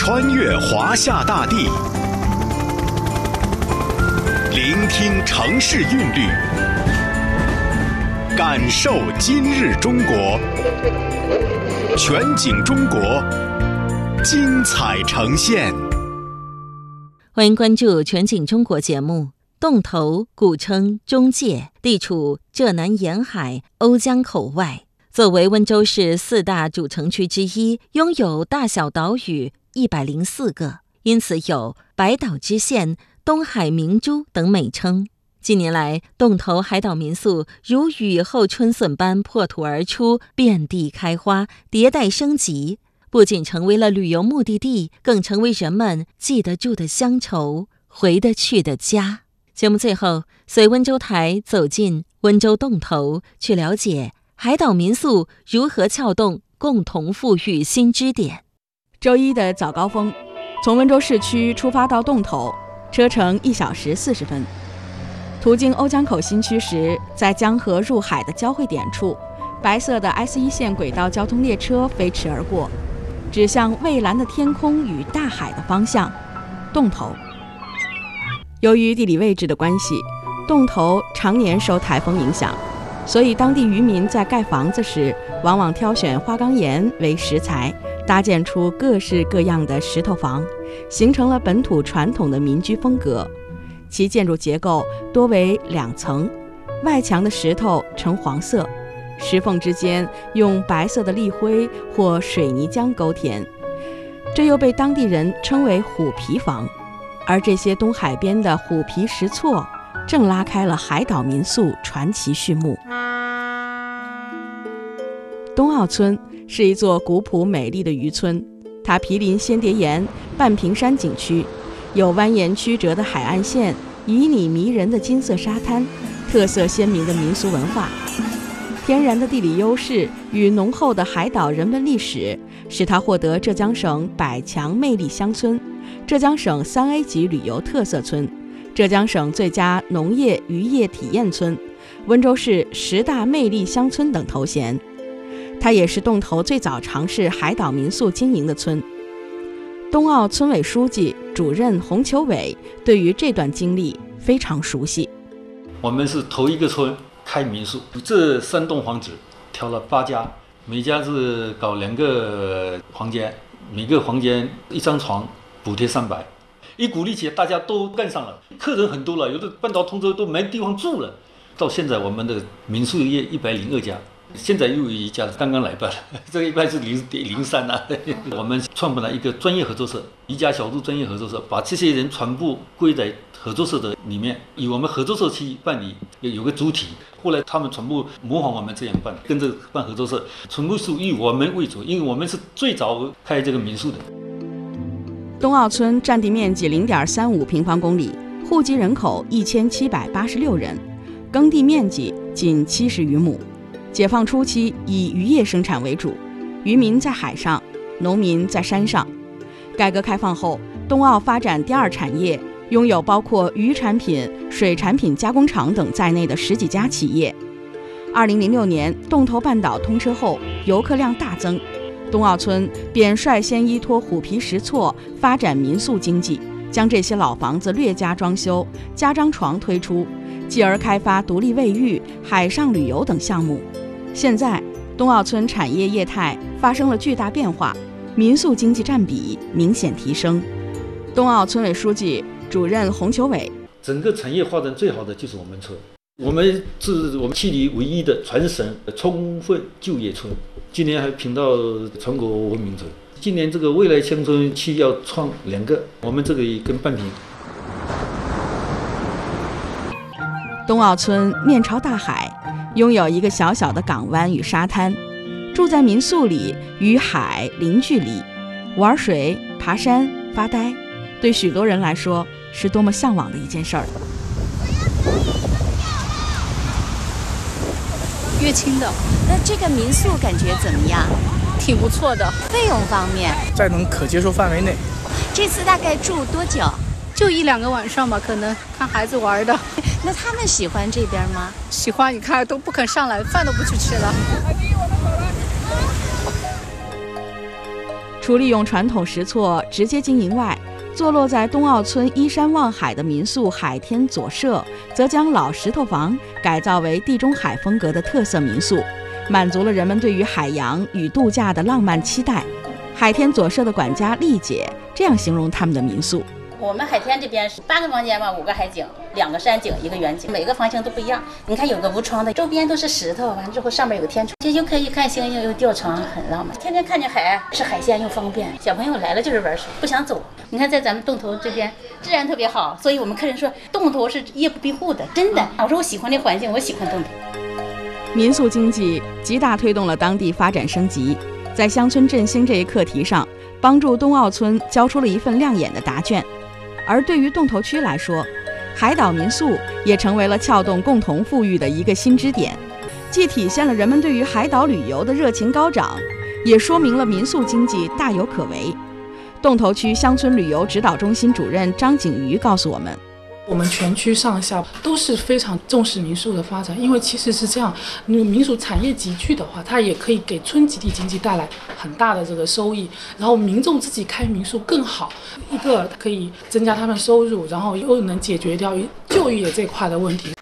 穿越华夏大地，聆听城市韵律，感受今日中国。全景中国，精彩呈现。 欢迎关注全景中国节目。洞头古称中界，地处浙南沿海瓯江口外，作为温州市4大主城区之一，拥有大小岛屿104个，因此有百岛之县、东海明珠等美称。近年来，洞头海岛民宿如雨后春笋般破土而出，遍地开花，迭代升级，不仅成为了旅游目的地，更成为人们记得住的乡愁，回得去的家。节目最后，随温州台走进温州洞头，去了解海岛民宿如何撬动共同富裕新支点。 周一的早高峰，从温州市区出发到洞头，车程1小时40分。途经瓯江口新区时，在江河入海的交汇点处，白色的 S1 线轨道交通列车飞驰而过，指向蔚蓝的天空与大海的方向——洞头。由于地理位置的关系，洞头常年受台风影响，所以当地渔民在盖房子时，往往挑选花岗岩为石材，搭建出各式各样的石头房，形成了本土传统的民居风格。其建筑结构多为2层，外墙的石头呈黄色，石缝之间用白色的砾灰或水泥浆勾填，这又被当地人称为虎皮房。而这些东海边的虎皮石厝，正拉开了海岛民宿传奇序幕。东澳村是一座古朴美丽的渔村，它毗邻仙蝶岩、半屏山景区，有蜿蜒曲折的海岸线、旖旎迷人的金色沙滩、特色鲜明的民俗文化。天然的地理优势与浓厚的海岛人文历史，使它获得浙江省100强魅力乡村、浙江省3A 级旅游特色村、浙江省最佳农业渔业体验村、温州市10大魅力乡村等头衔。它也是洞头最早尝试海岛民宿经营的村。东澳村委书记、主任洪求伟对于这段经历非常熟悉。 我们是头一个村开民宿，这3栋房子挑了8家，每家是搞2个房间，每个房间1张床，补贴300。一鼓励起来，大家都干上了，客人很多了，有的半岛通州都没地方住了。到现在我们的民宿业102家，现在又有1家刚刚来办了，这个一般是03啊。我们创办了一个专业合作社，宜家小筑专业合作社，把这些人全部归在合作社的里面，以我们合作社去办理，有个主体。后来他们全部模仿我们这样办，跟着办合作社，全部是以我们为主，因为我们是最早开这个民宿的。 东澳村占地面积0.35平方公里，户籍人口1786人，耕地面积仅70余亩。解放初期以渔业生产为主，渔民在海上，农民在山上。改革开放后，东澳发展第2产业，拥有包括渔产品、水产品加工厂等在内的10几家企业。2006年洞头半岛通车后，游客量大增，东澳村便率先依托虎皮石厝发展民宿经济，将这些老房子略加装修，加张床推出，继而开发独立卫浴、海上旅游等项目。现在东澳村产业业态发生了巨大变化，民宿经济占比明显提升。东澳村委书记、主任洪求伟： 整个产业发展最好的就是我们村，我们是我们区里唯一的全省充分就业村，今年还评到全国文明村。今年这个未来乡村区要创2个，我们这个跟半屏。 东澳村面朝大海，拥有一个小小的港湾与沙滩，住在民宿里，与海零距离，玩水、爬山、发呆，对许多人来说是多么向往的一件事儿。 乐清的， 那这个民宿感觉怎么样？ 挺不错的。 费用方面， 在能可接受范围内。 这次大概住多久？ 就1-2个晚上吧，可能看孩子玩的。 那他们喜欢这边吗？ 喜欢，你看都不肯上来，饭都不去吃了。 除利用传统石厝直接经营外，坐落在东澳村依山望海的民宿海天左舍，则将老石头房改造为地中海风格的特色民宿，满足了人们对于海洋与度假的浪漫期待。海天左舍的管家丽姐这样形容他们的民宿： 我们海天这边是8个房间嘛，5个海景，2个山景，1个远景，每个房型都不一样。你看有个无窗的，周边都是石头，完之后上面有个天窗，又可以看星星，又吊床，很浪漫。天天看见海，吃海鲜又方便，小朋友来了就是玩水，不想走。你看在咱们洞头这边治安特别好，所以我们客人说洞头是夜不闭户的，真的。我说我喜欢这环境，我喜欢洞头。 民宿经济极大推动了当地发展升级，在乡村振兴这一课题上，帮助东澳村交出了一份亮眼的答卷。而对于洞头区来说，海岛民宿也成为了撬动共同富裕的一个新支点，既体现了人们对于海岛旅游的热情高涨，也说明了民宿经济大有可为。洞头区乡村旅游指导中心主任张景瑜告诉我们， 我们全区上下都是非常重视民宿的发展，因为其实是这样，民宿产业集聚的话，它也可以给村集体经济带来很大的这个收益，然后民众自己开民宿更好，一个可以增加他们收入，然后又能解决掉就业这块的问题。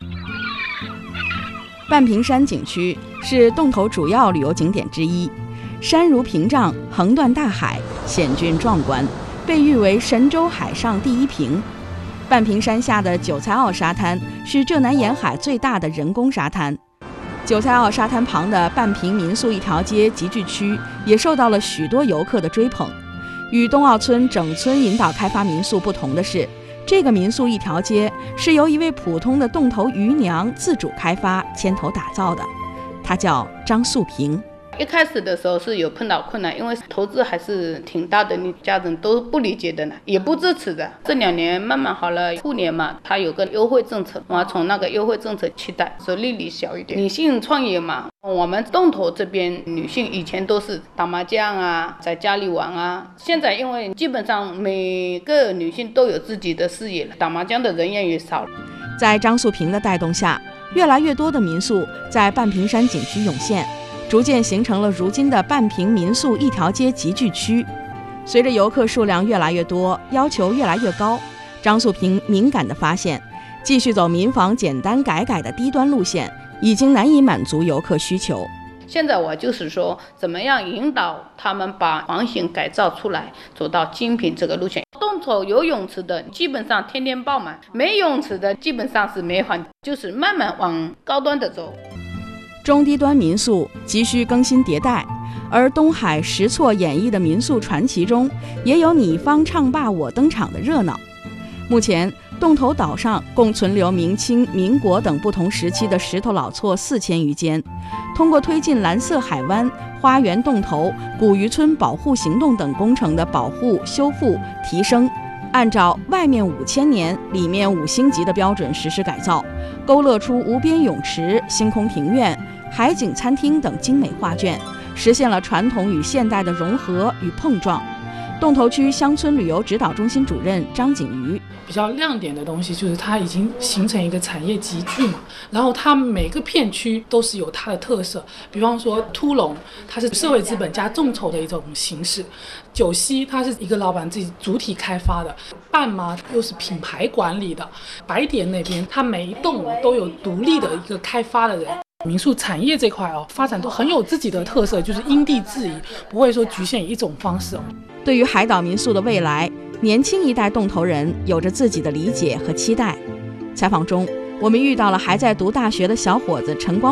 半屏山景区是洞头主要旅游景点之一，山如屏障，横断大海，险峻壮观，被誉为神州海上第一屏。半屏山下的九才坳沙滩是浙南沿海最大的人工沙滩。九才坳沙滩旁的半屏民宿一条街集聚区也受到了许多游客的追捧。与东澳村整村引导开发民宿不同的是，这个民宿一条街是由一位普通的洞头渔娘自主开发牵头打造的，她叫张素萍。 一开始的时候是有碰到困难，因为投资还是挺大的，你家人都不理解的呢，也不支持的。这2年慢慢好了，兔年嘛，它有个优惠政策，我从那个优惠政策期待收利率小一点。女性创业嘛，我们洞头这边女性以前都是打麻将啊，在家里玩啊，现在因为基本上每个女性都有自己的事业了，打麻将的人也少了。 在张素萍的带动下，越来越多的民宿在半屏山景区涌现，逐渐形成了如今的半屏民宿一条街集聚区。随着游客数量越来越多，要求越来越高，张素萍敏感地发现，继续走民房简单改的低端路线，已经难以满足游客需求。 现在我就是说，怎么样引导他们把房型改造出来，走到精品这个路线。洞头有泳池的基本上天天爆满，没泳池的基本上是没房，就是慢慢往高端的走。 中低端民宿急需更新迭代，而东海石厝演绎的民宿传奇中，也有你方唱罢我登场的热闹。目前洞头岛上共存留明清、民国等不同时期的石头老厝4000余间。通过推进蓝色海湾、花园洞头、古渔村保护行动等工程的保护、修复、提升，按照外面5000年、里面5星级的标准实施改造，勾勒出无边泳池、星空庭院、海景餐厅等精美画卷，实现了传统与现代的融合与碰撞。洞头区乡村旅游指导中心主任张景瑜： 比较亮点的东西就是它已经形成一个产业集聚嘛，然后它每个片区都是有它的特色，比方说秃龙它是社会资本加众筹的一种形式，九溪它是一个老板自己主体开发的，半麻又是品牌管理的，白点那边它每一栋都有独立的一个开发的人。民宿产业这块发展都很有自己的特色，就是因地制宜，不会说局限于一种方式。 对于海岛民宿的未来，年轻一代洞头人有着自己的理解和期待。采访中，我们遇到了还在读大学的小伙子陈光。